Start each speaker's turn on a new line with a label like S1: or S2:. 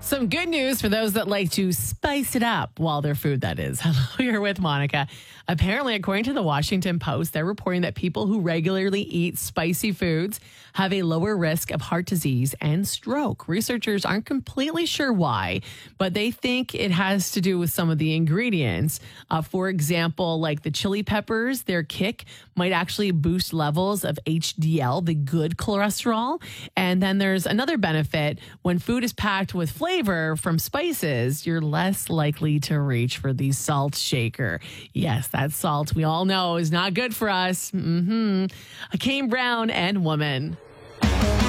S1: Some good news for those that like to spice it up while their food, that is. Hello, you're with Monica. Apparently, according to the Washington Post, they're reporting that people who regularly eat spicy foods have a lower risk of heart disease and stroke. Researchers aren't completely sure why, but they think it has to do with some of the ingredients. For example, like the chili peppers, their kick might actually boost levels of HDL, the good cholesterol. And then there's another benefit. When food is packed with flavor from spices, you're less likely to reach for the salt shaker. Yes, that salt we all know is not good for us. Kane Brown and Woman.